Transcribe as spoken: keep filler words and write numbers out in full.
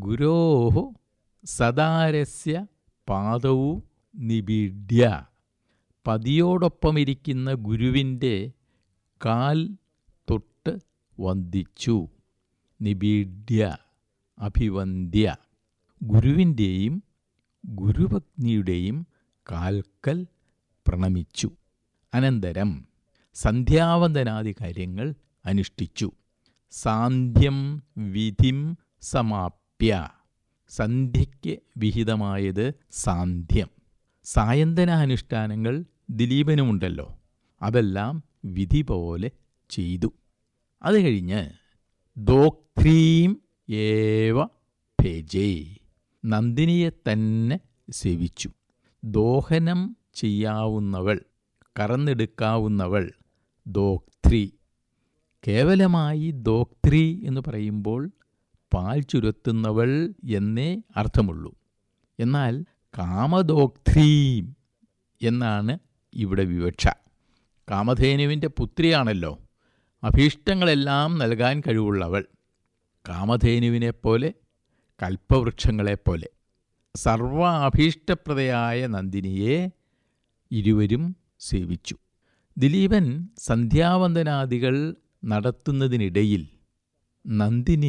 ഗുരോഃ സദാരസ്യ പാദൗ നിബീഡ്യ. പതിയോടൊപ്പമിരിക്കുന്ന ഗുരുവിൻ്റെ കാൽ തൊട്ട് വന്ദിച്ചു. നിബീഡ്യ അഭിവന്ദ്യ. ഗുരുവിൻ്റെയും ഗുരുപത്നിയുടെയും കാൽക്കൽ പ്രണമിച്ചു. അനന്തരം സന്ധ്യാവന്ദനാദി കാര്യങ്ങൾ അനുഷ്ഠിച്ചു. സാന്ധ്യം വിധിം സമാപ്യ. സന്ധ്യയ്ക്ക് വിഹിതമായത് സാന്ധ്യം. സായന്തനാനുഷ്ഠാനങ്ങൾ ദിലീപനുമുണ്ടല്ലോ, അതെല്ലാം വിധി പോലെ ചെയ്തു. അത് കഴിഞ്ഞ് ദോക്ത്രീം ഏവ ഭേജേ. നന്ദിനിയെ തന്നെ സേവിച്ചു. ദോഹനം ചെയ്യാവുന്നവൾ, കറന്നെടുക്കാവുന്നവൾ ദോക്ത്രി. കേവലമായി ദോക്ത്രി എന്ന് പറയുമ്പോൾ പാൽ ചുരത്തുന്നവൾ എന്നേ അർത്ഥമുള്ളൂ. എന്നാൽ കാമദോക്ത്രീം എന്നാണ് ഇവിടെ വിവക്ഷ. കാമധേനുവിൻ്റെ പുത്രിയാണല്ലോ, അഭീഷ്ടങ്ങളെല്ലാം നൽകാൻ കഴിവുള്ളവൾ. കാമധേനുവിനെപ്പോലെ, കൽപ്പവൃക്ഷങ്ങളെപ്പോലെ സർവ അഭീഷ്ടപ്രദയായ നന്ദിനിയെ ഇരുവരും സേവിച്ചു. ദിലീപൻ സന്ധ്യാവന്ദനാദികൾ നടത്തുന്നതിനിടയിൽ നന്ദിനി